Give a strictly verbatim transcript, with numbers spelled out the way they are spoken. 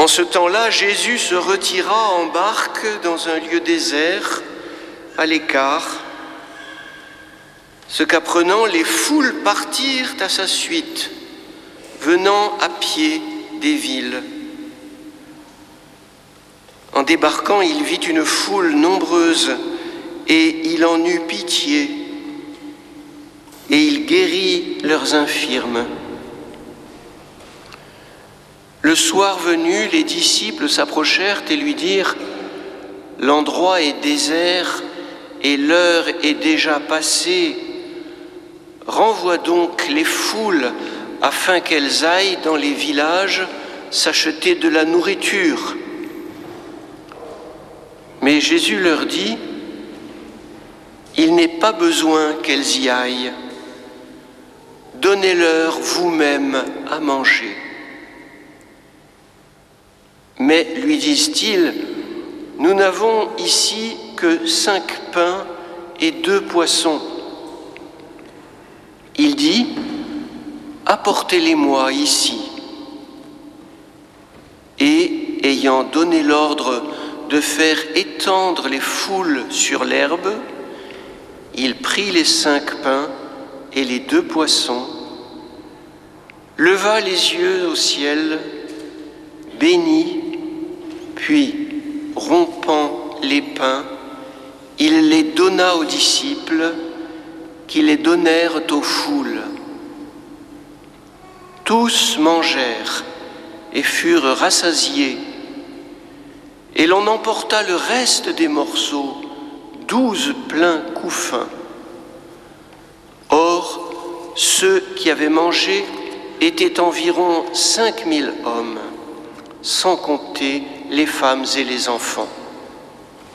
En ce temps-là, Jésus se retira en barque dans un lieu désert, à l'écart. Ce qu'apprenant, les foules partirent à sa suite, venant à pied des villes. En débarquant, il vit une foule nombreuse et il en eut pitié et il guérit leurs infirmes. Le soir venu, les disciples s'approchèrent et lui dirent « L'endroit est désert et l'heure est déjà passée. Renvoie donc les foules afin qu'elles aillent dans les villages s'acheter de la nourriture. » Mais Jésus leur dit « Il n'est pas besoin qu'elles y aillent. Donnez-leur vous-même à manger. » Mais, lui disent-ils, nous n'avons ici que cinq pains et deux poissons. Il dit, apportez-les-moi ici. Et, ayant donné l'ordre de faire étendre les foules sur l'herbe, il prit les cinq pains et les deux poissons, leva les yeux au ciel, bénit, puis, rompant les pains, il les donna aux disciples, qui les donnèrent aux foules. Tous mangèrent et furent rassasiés, et l'on emporta le reste des morceaux, douze pleins couffins. Or, ceux qui avaient mangé étaient environ cinq mille hommes, sans compter les femmes et les enfants.